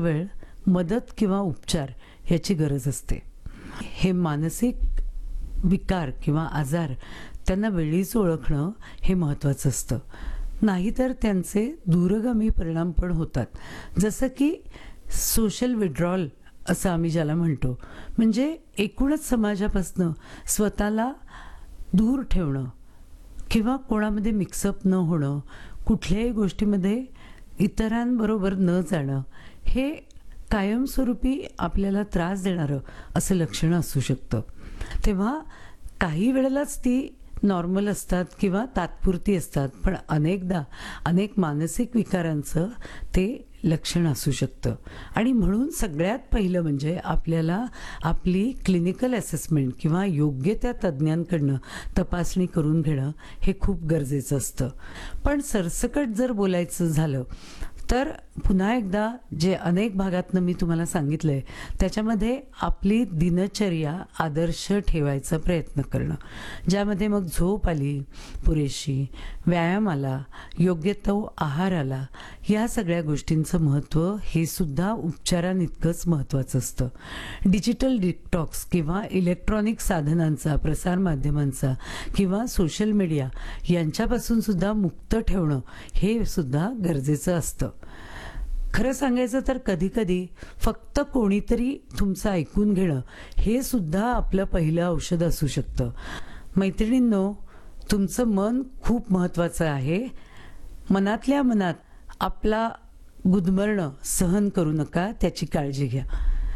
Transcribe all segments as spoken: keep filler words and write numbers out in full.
वेळ मदत किंवा उपचार ह्याची गरज असते. हे मानसिक विकार किंवा आजार त्यांना वेळीच ओळखणं हे महत्त्वाचं असतं. नाहीतर त्यांचे दूरगामी परिणाम पण होतात. जसं की सोशल विड्रॉल असं आम्ही ज्याला म्हणतो, म्हणजे एकूणच समाजापासनं स्वतःला दूर ठेवणं किंवा कोणामध्ये मिक्सअप न होणं, कुठल्याही गोष्टीमध्ये इतरांबरोबर न जाणं, हे कायमस्वरूपी आपल्याला त्रास देणारं असं लक्षण असू शकतं. तेव्हा काही वेळेलाच ती नॉर्मल असतात किंवा तात्पुरती असतात, पण अनेकदा अनेक मानसिक विकारांचं ते लक्षण असू शकतं. आणि म्हणून सगळ्यात पहिलं म्हणजे आपल्याला आपली क्लिनिकल असेसमेंट किंवा योग्य त्या तज्ज्ञांकडनं तपासणी करून घेणं हे खूप गरजेचं असतं. पण सरसकट जर बोलायचं झालं तर पुन्हा एकदा जे अनेक भागातनं मी तुम्हाला सांगितलं आहे त्याच्यामध्ये आपली दिनचर्या आदर्श ठेवायचा प्रयत्न करणं, ज्यामध्ये मग झोप आली पुरेशी, व्यायाम आला, योग्य तो आहार आला, या सगळ्या गोष्टींचं महत्त्व हे सुद्धा उपचारांइतकंच महत्त्वाचं असतं. डिजिटल डिटॉक्स किंवा इलेक्ट्रॉनिक साधनांचा, प्रसारमाध्यमांचा किंवा सोशल मीडिया यांच्यापासून सुद्धा मुक्त ठेवणं हे सुद्धा गरजेचं असतं. खरं सांगायचं तर कधी कधी फक्त कोणीतरी तुमचं ऐकून घेणं हे सुद्धा आपलं पहिलं औषध असू शकतं. मैत्रिणींनो, तुमचं मन खूप महत्त्वाचं आहे. मनातल्या मनात आपला गुदमरणं सहन करू नका, त्याची काळजी घ्या.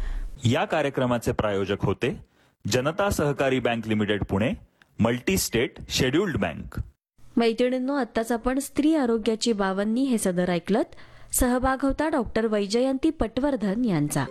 या कार्यक्रमाचे प्रायोजक होते जनता सहकारी bank limited Pune, multi state scheduled bank. मैत्रिणींनो, आत्ताच आपण स्त्री आरोग्याची बावन्नी हे सदर ऐकलत. सहभाग होता डॉक्टर वैजयंती पटवर्धन यांचा.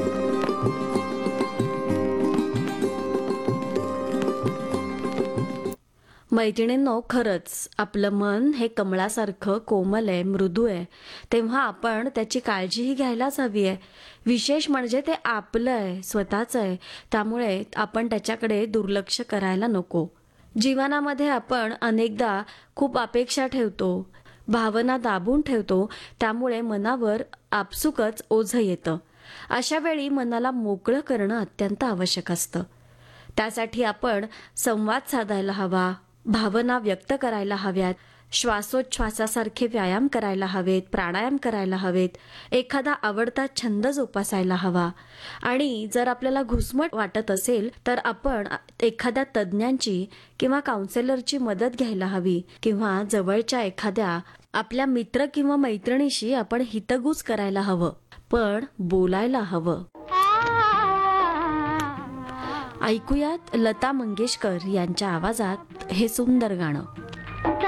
मैत्रिणींनो, खरंच आपलं मन हे कमळासारखं कोमल आहे, मृदू आहे, तेव्हा आपण त्याची काळजीही घ्यायलाच हवी आहे. विशेष म्हणजे ते आपलं आहे, स्वतःचं आहे, त्यामुळे आपण त्याच्याकडे दुर्लक्ष करायला नको. जीवनामध्ये आपण अनेकदा खूप अपेक्षा ठेवतो, भावना दाबून ठेवतो, त्यामुळे मनावर आपसुकच ओझं येतं. अशा वेळी मनाला मोकळं करणं अत्यंत आवश्यक असतं. त्यासाठी आपण संवाद साधायला हवा, भावना व्यक्त करायला हव्यात, श्वासोच्छ्वासासारखे व्यायाम करायला हवेत, प्राणायाम करायला हवेत, एखादा आवडता छंद जोपासायला हवा. आणि जर आपल्याला घुसमट वाटत असेल तर आपण एखाद्या तज्ज्ञांची किंवा काउन्सिलरची मदत घ्यायला हवी, किंवा जवळच्या एखाद्या आपल्या मित्र किंवा मैत्रिणीशी आपण हितगुज करायला हवं, पण बोलायला हवं. ऐकूयात लता मंगेशकर यांच्या आवाजात हे सुंदर गाणं.